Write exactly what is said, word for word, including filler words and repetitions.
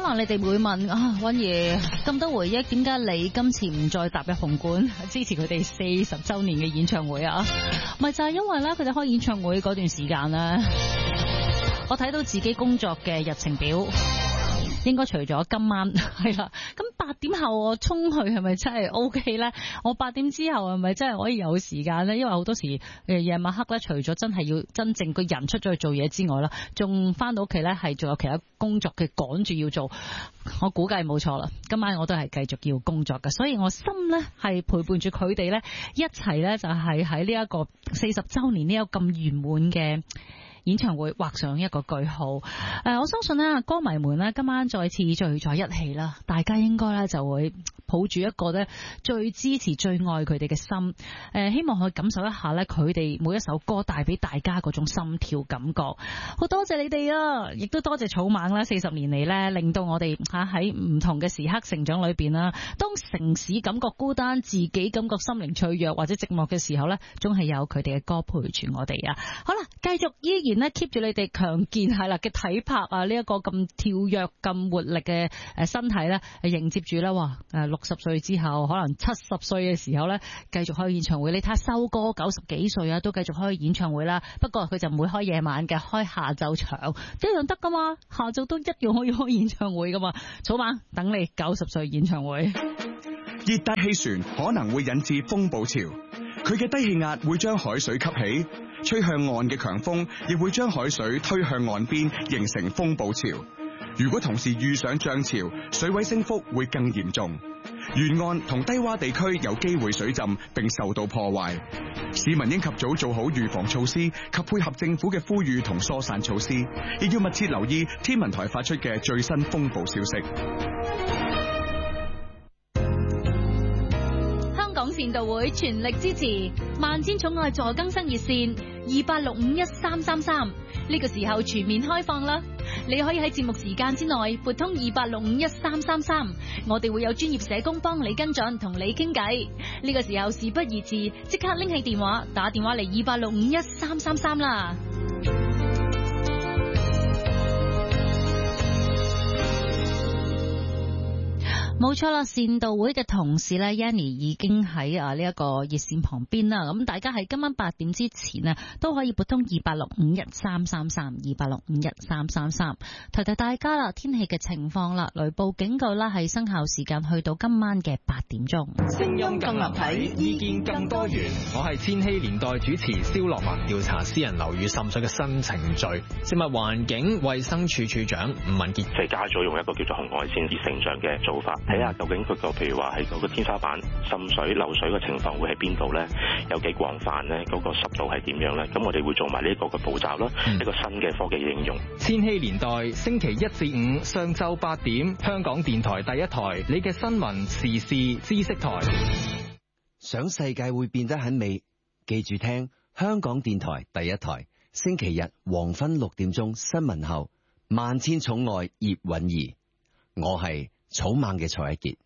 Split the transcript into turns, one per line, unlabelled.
能你哋會問啊，溫儀咁多回憶，點解你今次唔再踏入紅館支持佢哋四十週年嘅演唱會啊？咪就係因為咧，佢哋開演唱會嗰段時間咧，我睇到自己工作嘅日程表。應該除咗今晚係啦，咁八點後我衝去係咪真係 O K 咧？我八點之後係咪真係可以有時間咧？因為好多時誒夜晚黑咧，除咗真係要真正個人出咗去做嘢之外啦，仲翻到屋企咧係仲有其他工作嘅趕住要做。我估計冇錯啦，今晚我都係繼續要工作嘅，所以我心咧係陪伴住佢哋咧一齊咧就係喺呢一個四十週年呢個咁圓滿嘅演唱會畫上一個句號。誒、呃，我相信咧，歌迷們咧今晚再次聚在一起啦，大家應該咧就會抱住一個咧最支持、最愛佢哋嘅心。誒、呃，希望可以感受一下咧佢哋每一首歌帶俾大家嗰種心跳感覺。好多謝你哋啊，亦都多謝草蜢啦，四十年嚟咧令到我哋吓喺唔同嘅時刻成長裏邊啦。當城市感覺孤單，自己感覺心靈脆弱或者寂寞嘅時候咧，總係有佢哋嘅歌陪住我哋啊。好啦，繼續依然咧 keep 住你哋強健係啦嘅體魄啊，呢、這、一個咁跳躍、咁活力嘅誒身體咧，迎接住咧哇誒六十歲之後，可能七十歲嘅時候咧，繼續開演唱會。你睇下修哥九十幾歲啊，都繼續開演唱會啦。不過佢就唔會開夜晚嘅，開下晝場一樣得噶嘛，下晝都一樣可以開演唱會噶嘛。草蜢等你九十歲演唱會。
熱帶氣旋可能會引致風暴潮，佢嘅低氣壓會將海水吸起，吹向岸嘅強風亦會將海水推向岸邊，形成風暴潮。如果同時遇上漲潮，水位升幅會更嚴重，沿岸同低洼地區有機會水浸並受到破壞。市民應及早做好預防措施及配合政府嘅呼籲同疏散措施，亦要密切留意天文台發出嘅最新風暴消息。
香港善道會全力支持萬千寵愛助更生熱線二八六五一三三三，呢個時候全面開放啦！你可以喺節目時間之內撥通二八六五一三三三，我哋會有專業社工幫你跟進，同你傾偈。呢個時候事不宜遲，即刻拎起電話打電話嚟二八六五一三三三啦！冇錯啦，善道會嘅同事咧 Yanny 已經喺啊呢一個熱線旁邊啦。咁大家喺今晚八點之前啊，都可以撥通二八六五一三三三二八六五一三三三，提提大家啦，天氣嘅情況啦，雷暴警告啦係生效時間去到今晚嘅八點鐘。
聲音更立體，意見更多元。我係千禧年代主持蕭樂文。調查私人樓宇滲水嘅新程序，食物環境衛生署署長吳文傑
即係加咗用一個叫做紅外線熱成像嘅做法。睇下究竟佢個譬如話係嗰個天花板滲水漏水嘅情況會喺邊度咧？有幾廣泛咧？嗰個濕度係點樣咧？咁我哋會做埋呢一個嘅步驟啦，一個新嘅科技應用。
千禧年代星期一至五上晝八點，香港電台第一台，你嘅新聞時事知識台。
想世界會變得很美，記住聽香港電台第一台，星期日黃昏六點鐘新聞後，萬千寵愛葉韻儀，我係草蜢嘅蔡一傑。